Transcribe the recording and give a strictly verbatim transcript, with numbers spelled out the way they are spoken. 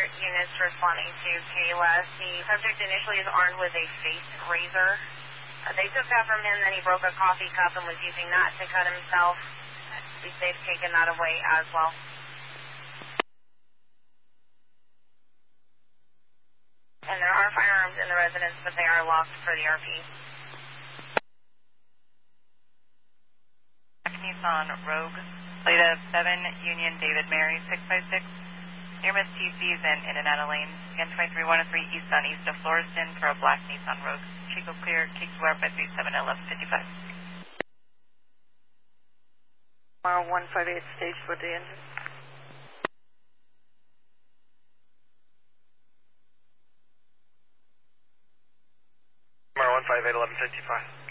units responding to K W S. The subject initially is armed with a face razor. Uh, they took that from him, then he broke a coffee cup and was using that to cut himself. At least they've taken that away as well. And there are firearms in the residence, but they are locked for the R P. Nissan Rogue, plate of seven Union David Mary six five six. Near Miss T C's and in and out of lanes. Again, twenty-three one oh three east on east of Floriston for a black Nissan Rogue. Chico clear, K Q R five three seven eleven fifty-five. Tomorrow one five eight stage with the engine. Tomorrow one five eight eleven fifty-five.